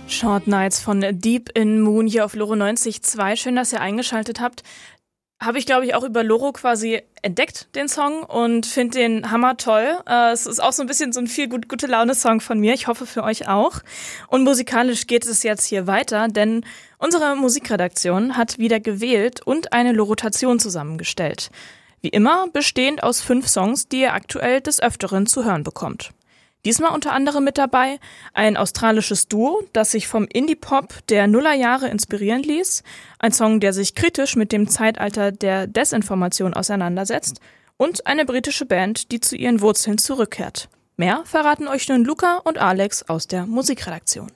Short Nights von Deep in Moon hier auf Loro 90.2. Schön, dass ihr eingeschaltet habt. Habe ich, glaube ich, auch über Loro quasi entdeckt, den Song, und finde den hammer toll. Es ist auch so ein bisschen so ein viel gute Laune-Song von mir. Ich hoffe für euch auch. Und musikalisch geht es jetzt hier weiter, denn unsere Musikredaktion hat wieder gewählt und eine Lorotation zusammengestellt. Wie immer bestehend aus 5 Songs, die ihr aktuell des Öfteren zu hören bekommt. Diesmal unter anderem mit dabei ein australisches Duo, das sich vom Indie-Pop der Nullerjahre inspirieren ließ, ein Song, der sich kritisch mit dem Zeitalter der Desinformation auseinandersetzt, und eine britische Band, die zu ihren Wurzeln zurückkehrt. Mehr verraten euch nun Luca und Alex aus der Musikredaktion.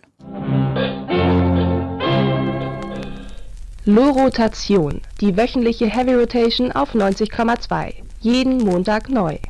Lorotation, die wöchentliche Heavy Rotation auf 90,2. Jeden Montag neu.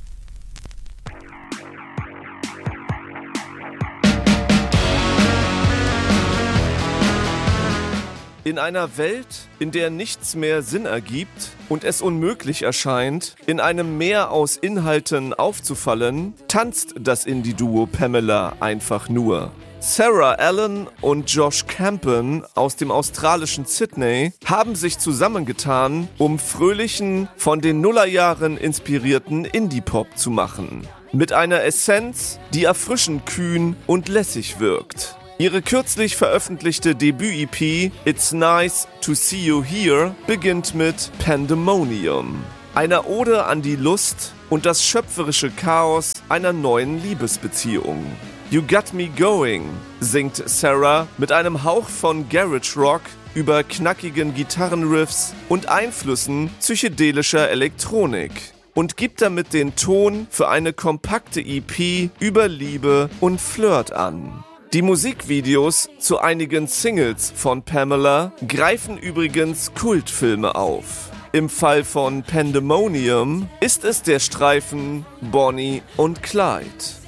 In einer Welt, in der nichts mehr Sinn ergibt und es unmöglich erscheint, in einem Meer aus Inhalten aufzufallen, tanzt das Indie-Duo Pamela einfach nur. Sarah Allen und Josh Campen aus dem australischen Sydney haben sich zusammengetan, um fröhlichen, von den Nullerjahren inspirierten Indie-Pop zu machen. Mit einer Essenz, die erfrischend kühn und lässig wirkt. Ihre kürzlich veröffentlichte Debüt-EP It's Nice to See You Here beginnt mit Pandemonium, einer Ode an die Lust und das schöpferische Chaos einer neuen Liebesbeziehung. You Got Me Going singt Sarah mit einem Hauch von Garage Rock über knackigen Gitarrenriffs und Einflüssen psychedelischer Elektronik und gibt damit den Ton für eine kompakte EP über Liebe und Flirt an. Die Musikvideos zu einigen Singles von Pamela greifen übrigens Kultfilme auf. Im Fall von Pandemonium ist es der Streifen Bonnie und Clyde.